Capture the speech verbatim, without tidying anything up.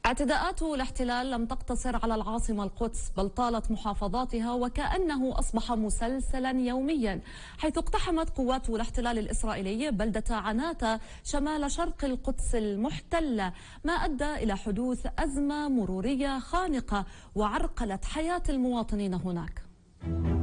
اعتداءات الاحتلال لم تقتصر على العاصمة القدس، بل طالت محافظاتها وكأنه أصبح مسلسلا يوميا، حيث اقتحمت قوات الاحتلال الإسرائيلي بلدة عناتة شمال شرق القدس المحتلة، ما أدى إلى حدوث أزمة مرورية خانقة وعرقلت حياة المواطنين هناك.